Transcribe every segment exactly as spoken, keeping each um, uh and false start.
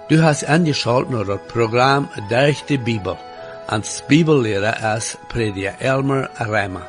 Du hast angeschaut naar het programma Durch de Bibel. Als Bibellehrer is Prediger Elmer Reimer.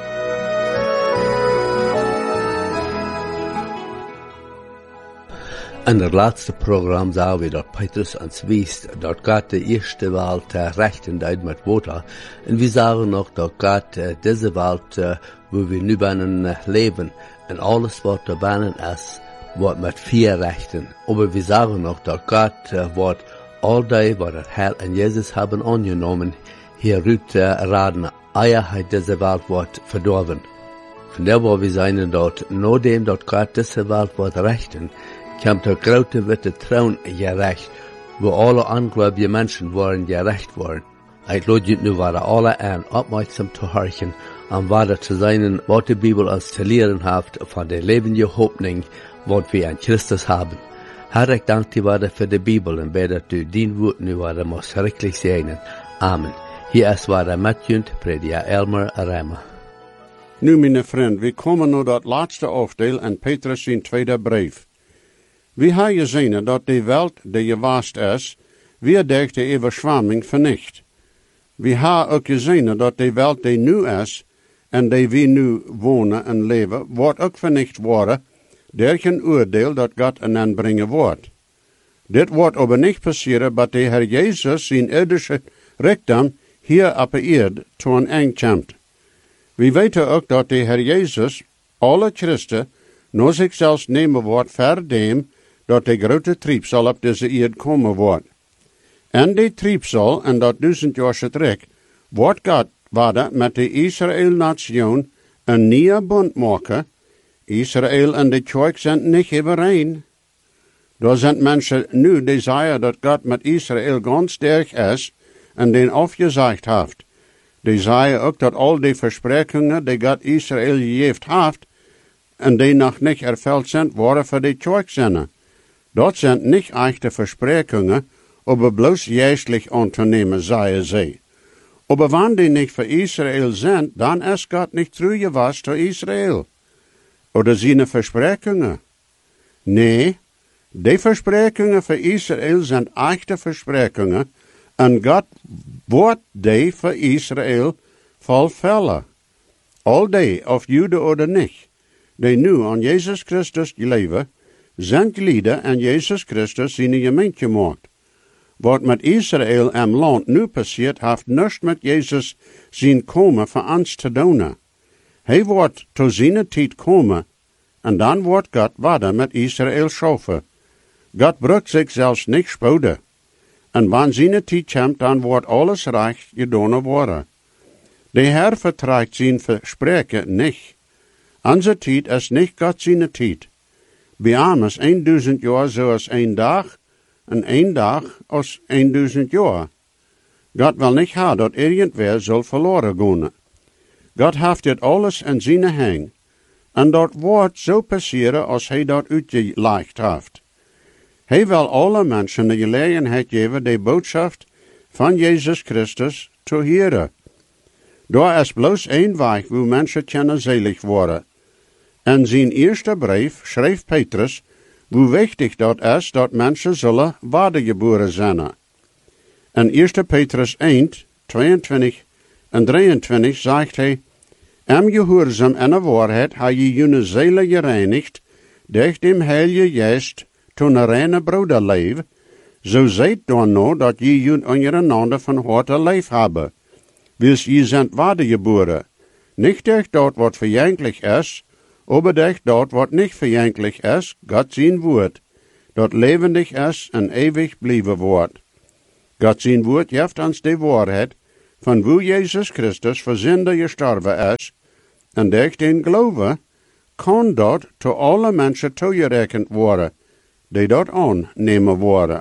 In het laatste programma zagen we dat Petrus ons wist dat God de eerste wereld uh, rechten deed met water. En we zagen nog dat God uh, deze wereld, uh, waar we nu binnen uh, leven, en alles wat er binnen is, wordt met vier rechten. Maar we zagen nog dat God uh, wordt al die wat het Heil en Jezus hebben aangenomen, hieruit uh, raden, eer hij deze wereld wordt verdorven. Vandaar waar we zijn dat, nadat dat God deze wereld wordt rechten, komt der grote witte troon gerecht, waar alle ongläubige mensen worden gerecht worden. Ik lade je nu waren alle aan opmerksam te horchen, en waarde te zijn wat de Bibel ons te leren heeft van de levende hoopning, wat we aan Christus hebben. Herr, ik dank je waarde voor de Bibel en bid dat u dien woord nu waarde moest schrikkelijk zijn. Amen. Hier is waarde met junt, Prediger Elmer Reimer. Nu, mijn vriend, we komen naar dat laatste afdeel en Petrus zijn tweede brief. We hebben gezien dat de wereld die gewaast is, weer durch de overschwamming vernicht. We hebben ook gezien dat de wereld die nu is, en die we nu wonen en leven, wordt ook vernicht worden, door een oordeel dat God aan hen brengen wordt. Dit wordt aber niet passeren, dat de Heer Jezus zijn irdische rijkdom hier op de aarde tot een eind komt. We weten ook dat de Heer Jezus alle Christen naar zichzelf nemen wordt verdem, dat de grote triebsal op deze aarde komen wordt. En die triebsal, en dat duizend jaar terug, wordt God worden met de Israël-nation een nieuwe bond maken. Israël en de kerk zijn niet overeen. Daar zijn mensen nu die zeggen dat God met Israël ganz sterk is en den afgezegd heeft. Die zeggen ook dat al die versprechingen die God Israël gegeven heeft en die nog niet ervuld zijn, worden voor de kerk zijn. Dat zijn niet echte versprechingen, aber bloos geestlich ondernemen, zeggen ze. Aber wanneer die niet voor Israël zijn, dan is God niet true geweest voor Israël. Oder zijn versprechingen. Nee, die versprechingen voor Israël zijn echte versprechingen, en God wordt die voor Israël vervullen. Al die, of Joden oder niet, die nu aan Jezus Christus leven, zijn gelieden en Jezus Christus zijn gemeente gemaakt. Wat met Israël en land nu passiert, heeft niets met Jezus zijn komen voor ons te doen. Hij wordt tot zijn tijd komen, en dan wordt God verder met Israël schaffen. God brukt zich zelfs niet spoeden. En wanneer zijn tijd komt, dan wordt alles recht gedaan worden. De Heer vertraagt zijn verspreken niet. Onze tijd is niet God zijn tijd. Bij hem is een duizend jaar zoals een dag, en een dag als een duizend jaar. God wil niet hebben dat irgendwer zal verloren gaan. God heeft dit alles in zijn hang, en dat wordt zo passeren als hij dat uitgelegd heeft. Hij wil alle mensen de gelegenheid geven de boodschap van Jezus Christus te horen. Daar is bloos één weg waar mensen kunnen zelig worden. In zijn eerste brief schreef Petrus hoe wichtig dat is dat mensen zullen wedergeboren zijn. In eerste Petrus één, tweeëntwintig en drieëntwintig zegt hij, Am gehoorzaam en de waarheid ha je jullie zielen gereinigd, durch dem Heilige Geest tot een reine broederleef, zo zijt dan nou dat je jullie ondereinander van harte leef hebben. Wils je zijn wedergeboren, niet durch dat wat verjankelijk is, aber durch dat wat niet verjankelijk is, God zijn woord, dat levendig is en eeuwig blijven wordt. God zijn woord geeft ons de waarheid, van hoe Jezus Christus voor zonde gestorven is, en durch den geloven kan dat tot alle mensen toegerekend worden, die dat aannemen worden.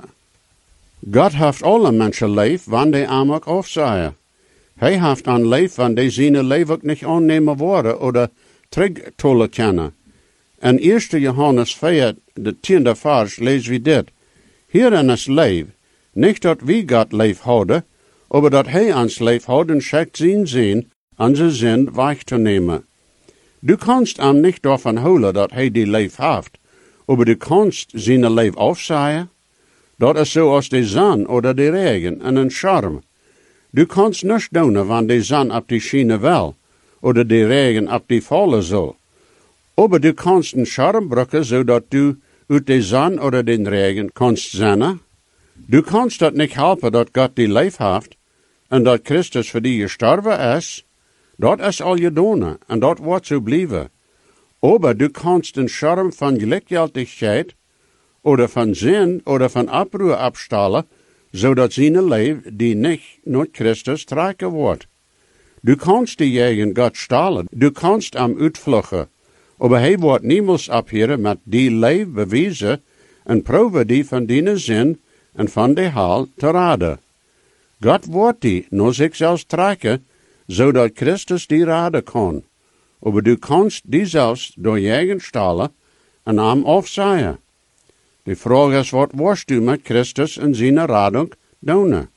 God heeft alle mensen lief, wanneer die hem ook afzeggen. Hij heeft een lief, wanneer die zijn leven ook niet aannemen worden, oder terugtollen kunnen. In eerste Johannes vier, de tiende vers, lezen we dit. Hierin is lief, niet dat we God lief houden, aber dat hij ons lief houden schickt zijn zin, onze zin weg te nemen. Du kannst hem niet daarvan houden dat hij die lief heeft, aber du kannst zijn lief afzeggen. Dat is zo als de zon oder de regen en een charm. Du kannst nicht doen, wann de zon op die schiene wel, oder de regen op die vallen soll. Aber du kannst een charm brücken, zodat du uit de zon oder den regen kannst zijn. Du kannst dat nicht helpen dat Gott die Leif heeft, en dat Christus voor die gestorven is. Dat is al je doen, en dat wordt zo blijven. Aber du kannst een charm van gelijkgültigheid, oder van zin, oder van oproer abstellen, zodat zijn leven die niet naar Christus trekken wordt. Du kannst die jegen Gott stalen, du kannst am uitvluchten, aber hij wordt niemals abheren met die leven bewijzen en proeven die van die zin en van de haal te raden. God wordt die naar zichzelf trekken, zodat Christus die raden kan. Aber du kannst die zelfs door jegen stalen en am afzaaien. De vraag is, wat worst du met Christus en zijn radung doen?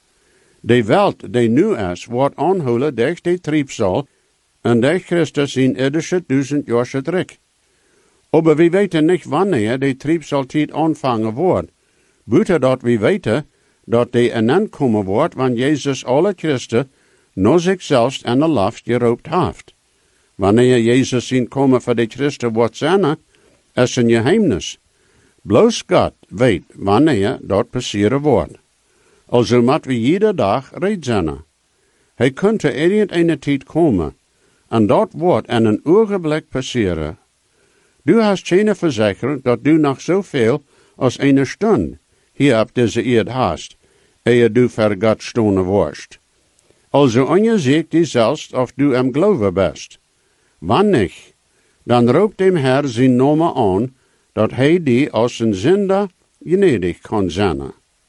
De welt die nu is, wordt aanhouden durch de triebsal en durch Christus zijn irdische duizend jaar druk. Aber we weten niet wanneer de triebsaltijd aanvangen wordt. Buiten dat we weten dat de een komen wordt, wanneer Jezus alle Christen naar zichzelf en de laft geroopt heeft. Wanneer Jezus zien komen voor de Christen wordt zijn, is een geheimnis. Bloos God weet wanneer dat passeren wordt. Also moet we iedere dag red zijn. Hij kunt er irgendeine tijd komen, en dat wordt in een ogenblik passeren. Du hast geen verzekering dat du nog zoveel als een stund hier op deze eerd hast, eer du voor God stonen worst. Also onderzoek die zelfs of du am geloven bist. Wanneer niet, dan roept dem Herr zijn naam aan, dat hij die als een zinder gnädig kan zijn.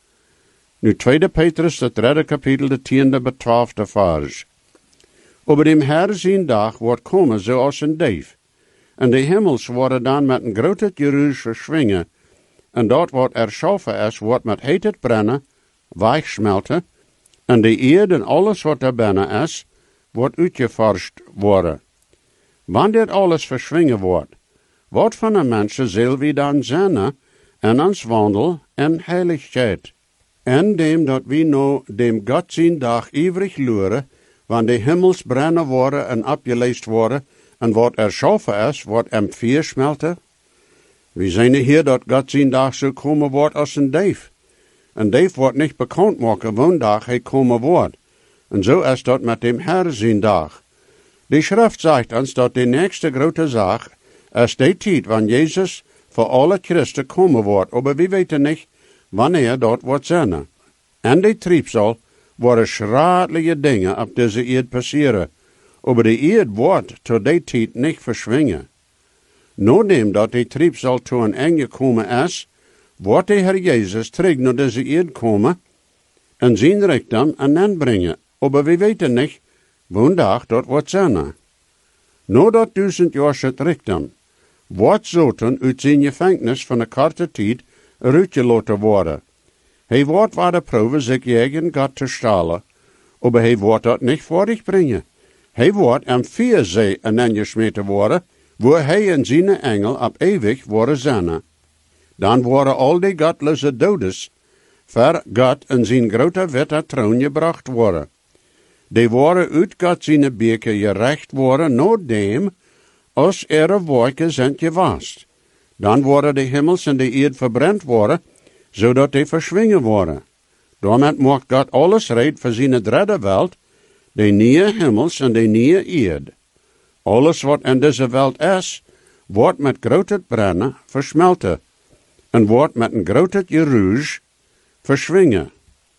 Nu tweede Petrus, het derde kapitel, de tiende betwaalfde vers. Over dem Herr zijn dag wordt komen zoals een dief, en de hemels worden dan met een grote geruis verschwingen, en dat wat erschaffen is, wordt met heet brennen, weichsmelten, en de eerd en alles wat er binnen is, wordt uitgeforscht worden. Wanneer dit alles verschwingen wordt, wat van een mensen zal we dan zijn, en ons wandel en heiligheid. En dem dat we nou dem God zijn dag ivrig luren, wanneer de hemels brennen worden en opgeleest worden, en wat erschaffen is, wordt em vier smelten. We zijn hier dat God zijn dag zo komen wordt als een dief. Een dief wordt niet bekend maken wanneer hij komen wordt. En zo is dat met dem Herr zijn dag. De schrift zegt ons dat de nächste grote zaak is de tijd wanneer Jezus voor alle Christen komen wordt, maar we weten niet wanneer dat wordt zijn. En de triebsal worden schadelijke dingen op deze eerd passeren, maar de eerd wordt tot die tijd niet verschwingen. Nadat dat de triebsal tot een einde komen is, wordt de Heer Jezus terug naar deze eerd komen en zijn rijkdom aan hen brengen, maar we weten niet wanneer dat wordt zijn. Na dat duizend jaar het rijkdom, wordt Satan uit zijn gevangenis van een korte tijd uitgelaten worden. Hij wordt waar de proeven zich tegen God te stalen, maar hij wordt dat niet voor zich brengen. Hij wordt aan vier zee aangesmeten worden, waar hij en zijn engel op eeuwig worden zijn. Dan worden al die godloze dodes voor God en zijn grote witte troon gebracht worden. Die worden uit God zijn beker gerecht worden, nadat als er wolken zijn gewast. Dan worden de hemels en de eerd verbrand worden, zodat die verschwingen worden. Daarmee maakt God alles reed voor zijn derde welt, de nieuwe hemels en de nieuwe eerd. Alles wat in deze welt is, wordt met grote brennen versmelten, en wordt met een grote geruis verschwingen.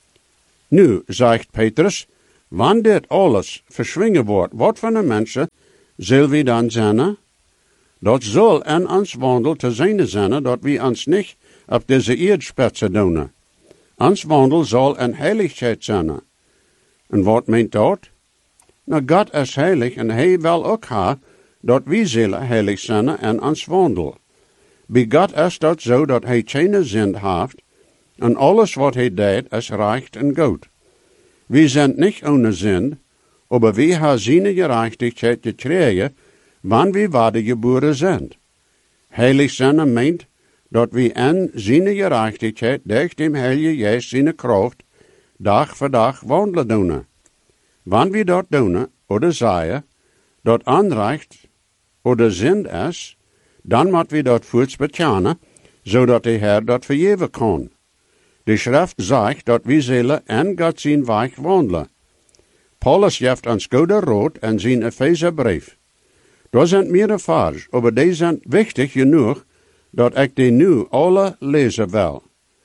Nu, zegt Petrus, wanneer dit alles verschwingen wordt, wat van de mensen zullen we dan zijn? Dat zal in ons wandel te zijn zijn, dat we ons niet op deze eerdspitsen doen. Ons wandel zal in heiligheid zijn. En wat meent dat? Nou, God is heilig en hij wil ook ha, dat we zullen heilig zijn in ons wandel. Bij God is dat zo dat hij geen zin heeft, en alles wat hij deed is recht en goed. We zijn niet ohne zin, maar we hebben zijn gerechtigheid gekregen, wanneer we wedergeboren zijn. Heilig zijn meent dat we en zijn gerechtigheid durch dem Heilige Geest zijn kracht dag voor dag wandelen doen. Wanneer we dat doen, oder zeggen, dat aanreicht oder zin is, dan moet we dat voorts bekennen, zodat de Heer dat vergeven kan. De Schrift zegt dat we zullen en God zijn weg wandelen. Paulus geeft ons goede raad in zijn Epheserbrief. Daar zijn meerdere vers, maar die zijn wichtig genoeg dat ik die nu alle lezen wil.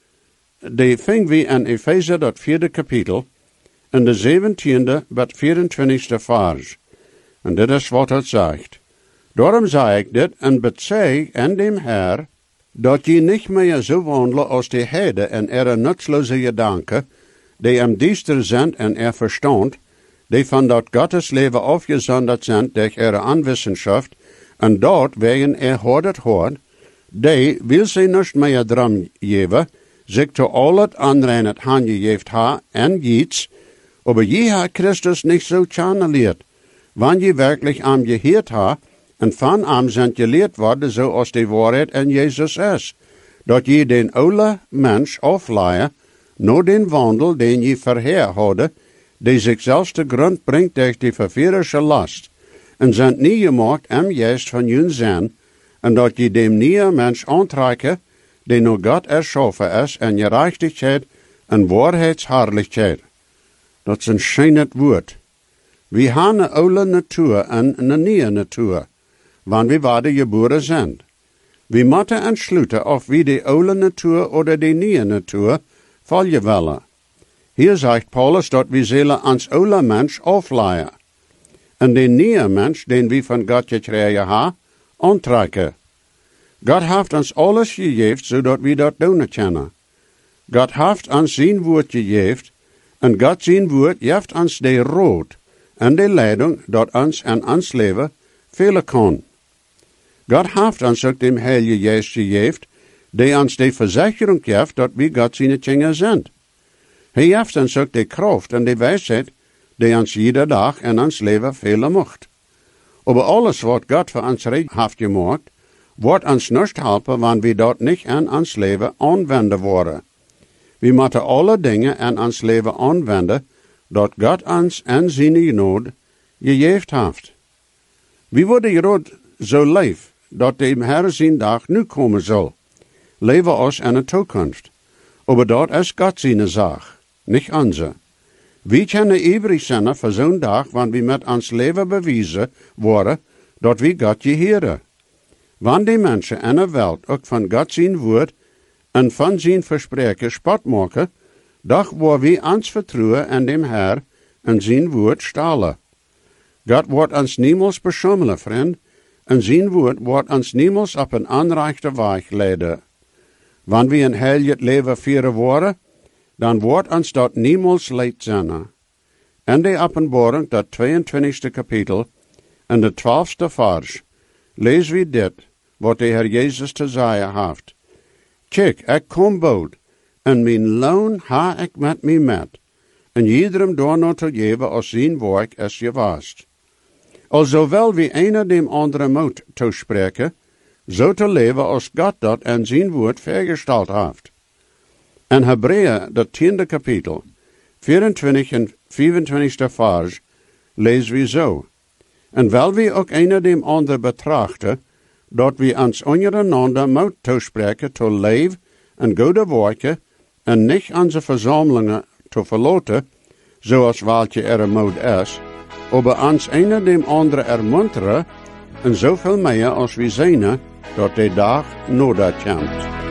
Die vinden we in Epheser dat vierde kapitel, in de zeventiende tot vierentwintigste vers. En dit is wat het zegt. Daarom zei ik dit en bezeg in dem Heer, dat je niet meer zo wandelen als de heiden en ihre nutzloze gedanken, die am diester zijn en er verstand, die van dat Gottes leven afgezonderd zijn durch ihre Anwissenschaft, en dort wegen er hoort hoort, die wil ze nicht meer dran geven, zich to al het aanreinet handgegeven ha en iets, aber je ha Christus nicht so channeliert, wann je wirklich am geheerd ha, en van am sind geleerd worden zoals de waarheid in Jezus is, dat je den oude mens afleien, no den wandel den je verheer hadde, die zichzelf te grond brengt durch die verführerische last, en zijn nie gemaakt am Geest van jun zijn, en dat je dem nieuwe mens aantrekken, die no God erschaffen is, en gerechtigheid en waarheidsherrlichkeit. Dat is een schijnend woord. We hebben een oude natuur en een nieuwe natuur, wanneer we worden geboren zijn. We moeten entsluiten of we de oude natuur oder de nieuwe natuur volgen willen. Hier zegt Paulus dat we zullen ons oude mens afleien. En de nieuwe mens, den we van God gekregen hebben, aantrekken. God heeft ons alles gegeven, zodat we dat doen kunnen. God heeft ons zijn woord gegeven, en God zijn woord geeft ons de raad en de leiding dat ons en ons leven velen kan. God heeft ons ook dem Heilige Geest gegeven, die ons de verzekering geeft dat we God zijn kinderen zijn. Hij heeft ons ook de kracht en de wijsheid, die ons iedere dag in ons leven velen mocht. Aber alles wat God voor ons recht heeft gemaakt, wordt ons niet helpen, wanneer we dat niet in ons leven aanwenden worden. We moeten alle dingen in ons leven aanwenden, dat God ons en zijn genade gegeven heeft. We worden gerad zo leef, dat de Heer zijn dag nu komen zal. Leven ons in de toekomst. Aber dat is God zijn zaak, niet onze. We kunnen ijverig zijn voor zo'n dag, wanneer we met ons leven bewijzen worden, dat we God geheren. Wanneer die mensen in de wereld ook van God zijn woord en van zijn verspreken spot maken, doch waar we ons vertrouwen in dem Heer en zijn woord stalen. God wordt ons niemals beschummelen, vriend, en zijn woord wordt ons niemals op een aanrechte weg leiden. Wanneer we een heilig leven vieren worden, dan wordt ons dat niemals leid zijn. In de openbaring, dat tweeëntwintigste kapitel, en de twaalfste vers, lezen we dit, wat de Heer Jezus te zeggen heeft. Kijk, ik kom bood, en mijn loon ha ik met mij met, en iedereen daarna te geven als zijn werk is geweest. Alzowel we een dem andere moet toespreken, zo te leven als God dat in zijn woord vergesteld heeft. In Hebreeën, dat tiende kapitel, vierentwintig en vierentwintigste vers, lezen we zo. En wel we ook een dem andere betrachten, dat we ons ondereinander moet toespreken te leven en goede werken, en niet onze verzamelingen te verloten, zoals welke er moet is, aber ons een dem andere ermunteren, en zoveel meer als we zijn, dat de dag nodig komt.